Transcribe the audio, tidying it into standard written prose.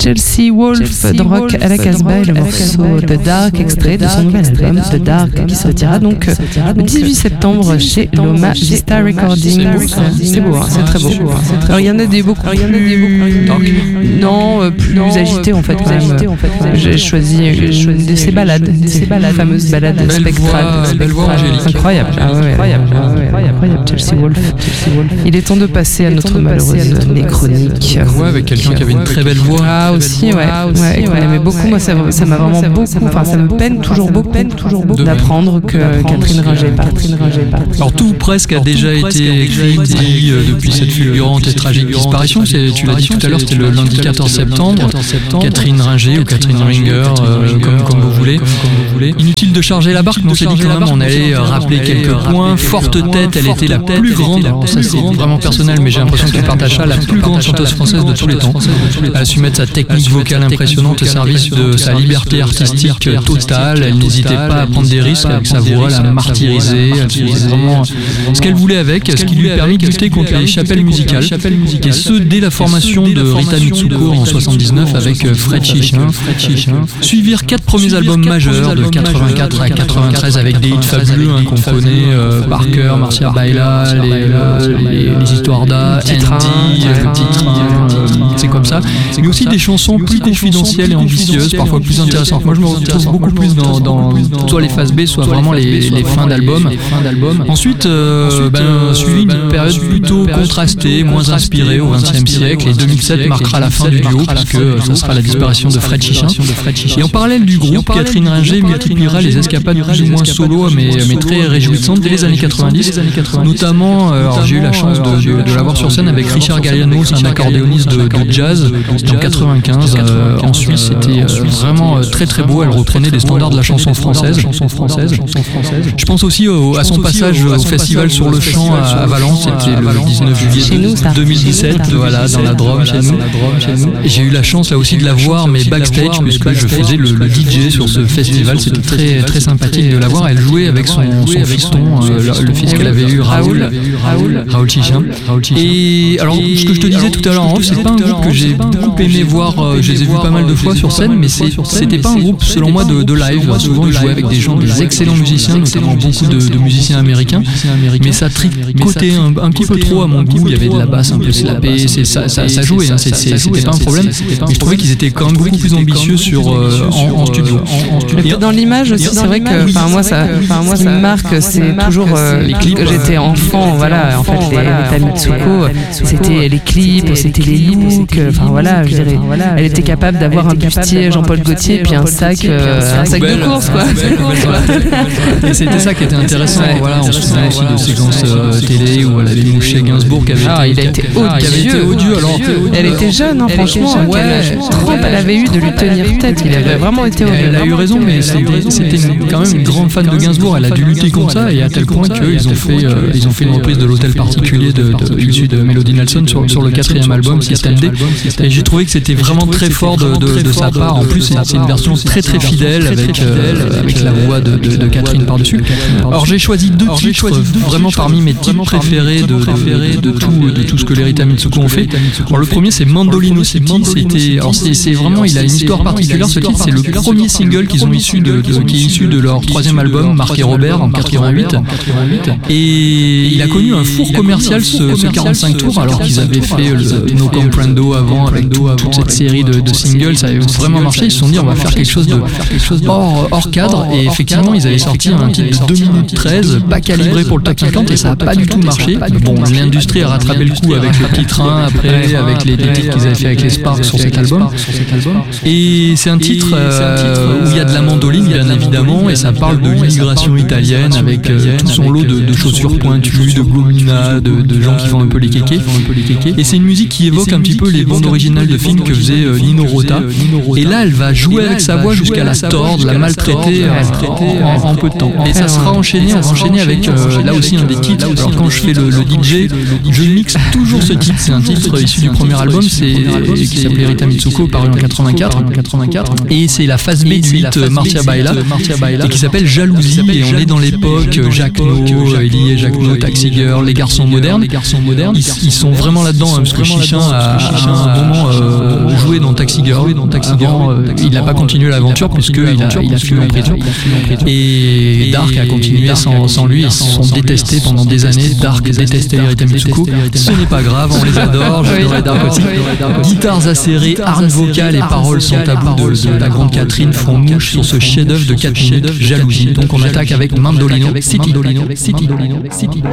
Chelsea Wolfe de Rock à la Casbah et le morceau The Dark, extrait de son nouvel album The Dark, qui sortira donc le 18 septembre chez Loma Vista Recordings. C'est beau, hein, c'est très beau. Alors il y en a des beaucoup plus non, plus agités en fait. J'ai choisi de ces balades, fameuses balades spectrales. Incroyable, incroyable. Chelsea Wolfe. Il est temps de passer à notre malheureuse chronique. Ouais, avec quelqu'un qui avait une très belle voix. Ah aussi, ouais, qu'on aimait beaucoup. Moi, ça m'a vraiment beaucoup. Enfin, ça me peine toujours beaucoup d'apprendre que Catherine Ringer est partie. Alors tout presque a déjà été écrit depuis cette fulgurante et tragique disparition. Tu l'as dit tout à l'heure, c'était le lundi 14 septembre. Catherine Ringer ou Catherine Ringer, comme vous voulez. Inutile de charger la barque, mais on s'est dit quand même on allait rappeler quelques points. Forte tête, elle était la plus grande. Alors ça c'est vraiment personnel, mais j'ai l'impression qu'elle partage ça, la plus grande chanteuse française de tous les temps. Elle a su mettre sa technique vocale impressionnante au service de sa liberté artistique totale. Elle n'hésitait pas à prendre des risques avec sa voix, la martyriser. Elle faisait vraiment ce qu'elle voulait avec, ce qui lui permet de lutter contre les chapelles musicales. Et ce, dès la formation de Rita Mitsuko en 79 avec Fred Chichin. Suivirent 4 premiers albums majeurs de 84 à 93 avec des hits fabuleux qu'on connaît par cœur, Marcia Baila, les histoires d'A, Andy, le titre, c'est comme ça. Mais aussi des chansons plus confidentielles et ambitieuses, parfois plus intéressantes. Moi je me retrouve beaucoup plus dans soit les phases B, soit vraiment les fins d'album. Ensuite, suivi une période plutôt contrastée, moins inspirée au XXe siècle, et 2007 marquera la fin du duo, puisque ça sera la disparition de Fred Chichin. Et en parallèle du groupe, Catherine Ringer multipliera les escapades plus ou moins solo, mais très réjouissantes dès les années 90, notamment, j'ai eu la chance de l'avoir sur scène avec Richard Galliano, c'est un accordéoniste de jazz, en 95, en Suisse. C'était vraiment très très beau. Elle reprenait des standards de la chanson française. Je pense aussi à son passage au festival sur le champ à Valence, c'était le 19 juillet 2017, voilà, dans la Drôme chez nous. J'ai eu la chance là aussi de la voir, mais backstage, puisque je faisais le DJ sur ce festival. C'était très très sympathique de la voir. Elle jouait avec son fiston, le fils qu'elle avait eu, Raoul Chichin. Et alors, ce que je te disais tout à l'heure en off, c'est pas un groupe que j'ai beaucoup aimé voir. Je les ai vus pas mal de fois sur scène, mais c'était pas un groupe, selon moi, de live. Souvent, ils jouaient avec des gens, des excellents musiciens, notamment beaucoup de musiciens américains, mais ça tricotait un petit peu trop à mon goût. Il y avait de la basse un peu slapée, ça jouait, hein, c'était pas un problème, mais je trouvais qu'ils étaient quand même beaucoup plus ambitieux en studio. Dans l'image aussi, c'est vrai que moi, ce qui me marque, c'est toujours les clips. J'étais enfant, voilà, en fait, les Rita Mitsuko, c'était les clips, c'était les looks, enfin voilà, je dirais, elle était capable d'avoir un bustier Jean-Paul Gaultier puis un sac de course, quoi. Et c'était ça qui était intéressant. Voilà, on se souvient aussi de séquences télé où elle avait mouché Gainsbourg, qui avait été odieux. Alors, elle était jeune, hein, franchement. Elle avait eu de lui tenir tête. Il avait vraiment été odieux. Elle a eu raison, mais c'était quand même une grande fan de Gainsbourg. Elle a dû lutter contre ça, et à tel point qu'ils ont fait une reprise de l'hôtel particulier issu de Melody Nelson sur le 4e album, System D. Et j'ai trouvé que c'était vraiment très fort de sa part. En plus, c'est une version très très fidèle avec la voix de Catherine par-dessus. Alors j'ai choisi deux titres vraiment parmi mes titres préférés de tout ce que les Rita Mitsuko ont fait. Alors le premier, c'est Mandolino City. C'est vraiment, il a une histoire particulière. Ce titre, c'est le premier single qu'ils ont qui est issu de leur 3e album, Marc et Robert, en 88. Et il a connu un four commercial, ce 45 tours, alors qu'ils avaient fait le No Comprendo avant, avec toute cette série de singles. Ça avait vraiment marché. Ils se sont dit, on va faire quelque chose de hors cadre. Et effectivement, ils avaient sorti un titre de 2 minutes 13, pas calibré pour le top 50, et ça n'a pas du tout marché. Bon, l'industrie a rattrapé le coup avec le petit train, après, avec les titres qu'ils avaient fait avec les Sparks sur cet album. Et c'est un titre où il y a de la mandoline, bien évidemment, et ça parle de l'immigration italienne, avec tout son lot de chaussures pointues, de glomina, de gens qui font un peu les kékés. Et c'est une musique qui évoque un petit peu les bandes originales de films que faisait Nino Rota. Et là, elle va jouer avec sa voix jusqu'à la tordre, la maltraiter en peu de temps. Et ça sera enchaîné, on va enchaîner avec là aussi un des titres. Alors quand je fais le DJ, je mixe toujours ce titre. C'est un titre issu du premier album, qui s'appelait Rita Mitsuko, paru en 84. Et c'est la phase B du hit Marcia Baila, et qui s'appelle Jalousie. Et on est dans l'époque Jacques No, Elie, Jacques No, Taxi Girl, les garçons modernes. Ils sont vraiment là-dedans, parce que Chichin a un moment joué dans Taxi Girl. Avant, il n'a pas continué l'aventure puisqu'il a fini en prison. Et Dark a continué sans lui. Ils se sont détestés pendant des années. Dark détestait Rita Mitsuko. Ce n'est pas grave, on les adore. J'adorais Dark aussi. Guitares acérées, harnes vocales et paroles sans tabou de la grande Catherine font mouche sur ce chef-d'œuvre de 4 minutes, Jalousie. Donc on attaque avec Mandolino City.